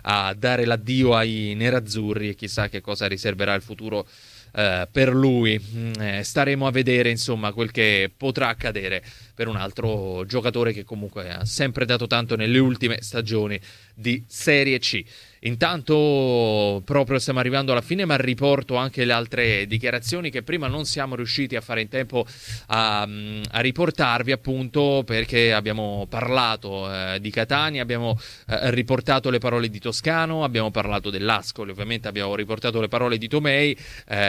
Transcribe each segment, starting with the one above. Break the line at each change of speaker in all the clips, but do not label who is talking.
a dare l'addio ai nerazzurri, e chissà che cosa riserverà il futuro per lui. Staremo a vedere insomma quel che potrà accadere per un altro giocatore che comunque ha sempre dato tanto nelle ultime stagioni di Serie C. Intanto proprio stiamo arrivando alla fine, ma riporto anche le altre dichiarazioni che prima non siamo riusciti a fare in tempo a riportarvi, appunto perché abbiamo parlato di Catania, abbiamo riportato le parole di Toscano, abbiamo parlato dell'Ascoli, ovviamente abbiamo riportato le parole di Tomei,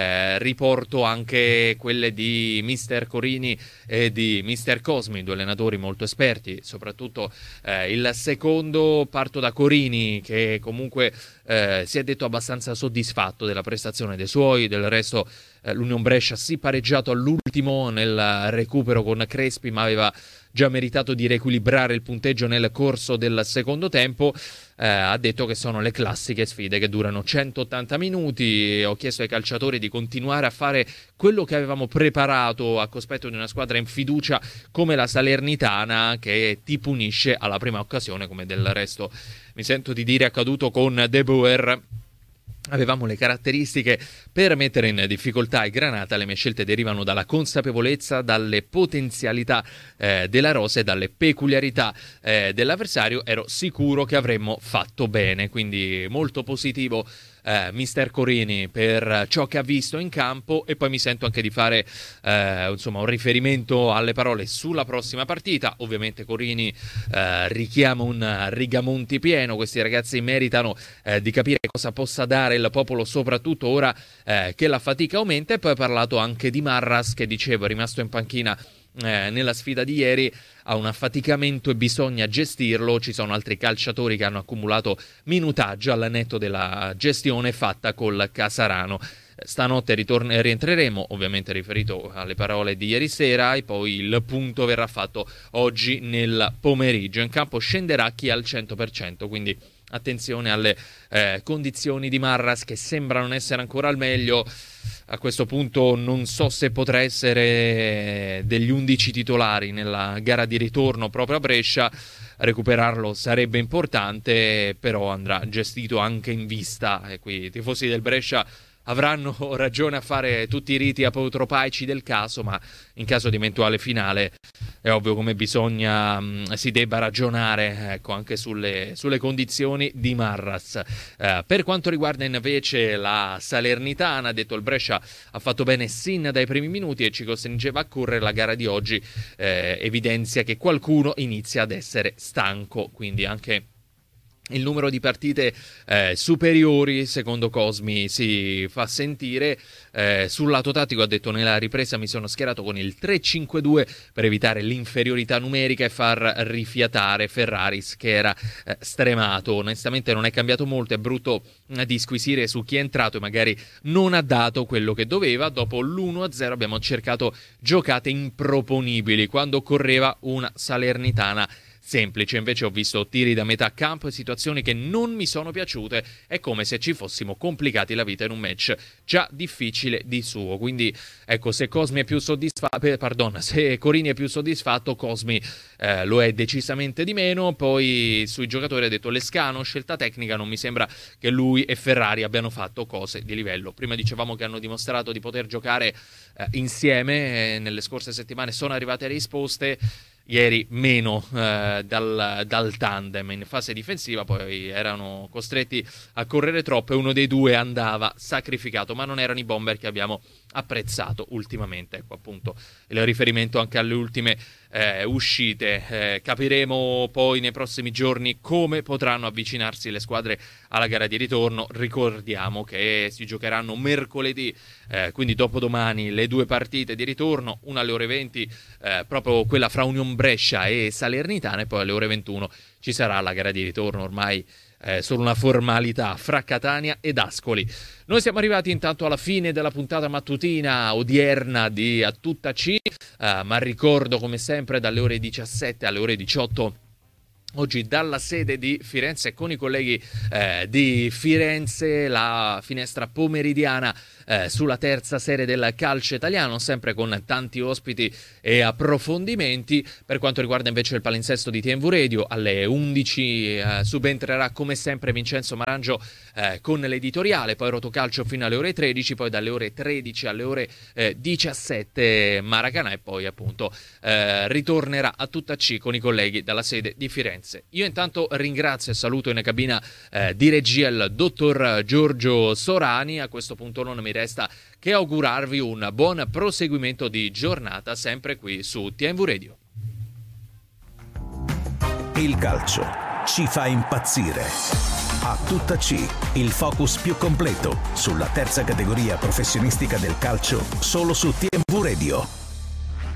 riporto anche quelle di Mister Corini e di Mister Cosmi, due allenatori molto esperti, soprattutto il secondo. Parto da Corini, che comunque si è detto abbastanza soddisfatto della prestazione dei suoi. Del resto l'Union Brescia si pareggiato all'ultimo nel recupero con Crespi, ma aveva già meritato di riequilibrare il punteggio nel corso del secondo tempo. Ha detto che sono le classiche sfide che durano 180 minuti. Ho chiesto ai calciatori di continuare a fare quello che avevamo preparato a cospetto di una squadra in fiducia come la Salernitana, che ti punisce alla prima occasione, come del resto mi sento di dire accaduto con De Boer. Avevamo le caratteristiche per mettere in difficoltà i Granata. Le mie scelte derivano dalla consapevolezza, dalle potenzialità della rosa e dalle peculiarità dell'avversario. Ero sicuro che avremmo fatto bene, quindi molto positivo Mister Corini per ciò che ha visto in campo. E poi mi sento anche di fare insomma un riferimento alle parole sulla prossima partita. Ovviamente Corini richiama un Rigamonti pieno. Questi ragazzi meritano di capire cosa possa dare il popolo, soprattutto ora che la fatica aumenta. E poi ha parlato anche di Marras, che dicevo è rimasto in panchina nella sfida di ieri, ha un affaticamento e bisogna gestirlo. Ci sono altri calciatori che hanno accumulato minutaggio al netto della gestione fatta col Casarano. Stanotte rientreremo, ovviamente riferito alle parole di ieri sera, e poi il punto verrà fatto oggi nel pomeriggio. In campo scenderà chi è al 100%, quindi attenzione alle condizioni di Marras, che sembrano essere ancora al meglio. A questo punto non so se potrà essere degli 11 titolari nella gara di ritorno proprio a Brescia. Recuperarlo sarebbe importante, però andrà gestito anche in vista, e qui i tifosi del Brescia avranno ragione a fare tutti i riti apotropaici del caso, ma in caso di eventuale finale è ovvio come bisogna si debba ragionare, ecco, anche sulle condizioni di Marras. Per quanto riguarda invece la Salernitana, ha detto il Brescia ha fatto bene sin dai primi minuti e ci costringeva a correre. La gara di oggi evidenzia che qualcuno inizia ad essere stanco, quindi anche il numero di partite superiori, secondo Cosmi, si fa sentire. Sul lato tattico ha detto: nella ripresa mi sono schierato con il 3-5-2 per evitare l'inferiorità numerica e far rifiatare Ferraris, che era stremato. Onestamente non è cambiato molto, è brutto disquisire su chi è entrato e magari non ha dato quello che doveva. Dopo l'1-0 abbiamo cercato giocate improponibili quando correva una Salernitana semplice. Invece ho visto tiri da metà campo e situazioni che non mi sono piaciute. È come se ci fossimo complicati la vita in un match già difficile di suo. Quindi ecco, se Cosmi è più soddisfatto, se Corini è più soddisfatto, Cosmi lo è decisamente di meno. Poi sui giocatori ha detto: Lescano, scelta tecnica, non mi sembra che lui e Ferrari abbiano fatto cose di livello. Prima dicevamo che hanno dimostrato di poter giocare insieme, nelle scorse settimane sono arrivate risposte. Ieri meno dal tandem in fase difensiva, poi erano costretti a correre troppo e uno dei due andava sacrificato, ma non erano i bomber che abbiamo apprezzato ultimamente. Ecco appunto il riferimento anche alle ultime uscite. Capiremo poi nei prossimi giorni come potranno avvicinarsi le squadre alla gara di ritorno. Ricordiamo che si giocheranno mercoledì, quindi dopodomani, le due partite di ritorno, una alle ore 20 proprio quella fra Union Brescia e Salernitana, e poi alle ore 21 ci sarà la gara di ritorno, ormai solo una formalità, fra Catania ed Ascoli. Noi siamo arrivati intanto alla fine della puntata mattutina odierna di A Tutta C, ma ricordo come sempre dalle ore 17 alle ore 18 Oggi dalla sede di Firenze con i colleghi di Firenze, la finestra pomeridiana sulla terza serie del calcio italiano, sempre con tanti ospiti e approfondimenti. Per quanto riguarda invece il palinsesto di TNV Radio, alle 11 subentrerà come sempre Vincenzo Marangio con l'editoriale, poi Rotocalcio fino alle ore 13, poi dalle ore 13 alle ore 17 Maracanã, e poi appunto ritornerà a tutta C con i colleghi dalla sede di Firenze. Io intanto ringrazio e saluto in cabina di regia il dottor Giorgio Sorani. A questo punto non mi resta che augurarvi un buon proseguimento di giornata sempre qui su TNV Radio.
Il calcio ci fa impazzire. A tutta C, il focus più completo sulla terza categoria professionistica del calcio, solo su TNV Radio.